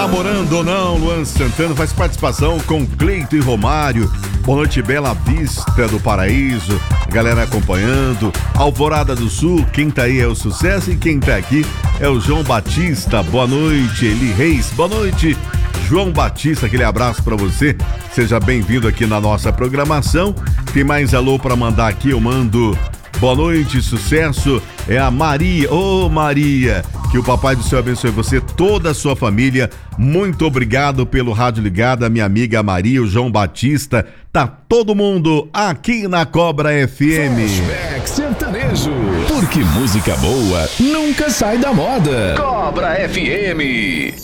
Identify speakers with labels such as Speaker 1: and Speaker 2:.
Speaker 1: Namorando ou não, Luan Santana faz participação com Cleito e Romário. Boa noite, Bela Vista do Paraíso, galera acompanhando. Alvorada do Sul, quem tá aí é o Sucesso e quem tá aqui é o João Batista. Boa noite, Eli Reis. Boa noite, João Batista, aquele abraço pra você. Seja bem-vindo aqui na nossa programação. Tem mais alô pra mandar aqui, eu mando boa noite, Sucesso. É a Maria. Ô, Maria, que o Papai do Céu abençoe você, toda a sua família. Muito obrigado pelo rádio ligado, a minha amiga Maria, o João Batista. Tá todo mundo aqui na Cobra FM.
Speaker 2: Flashback sertanejo, porque música boa nunca sai da moda. Cobra FM.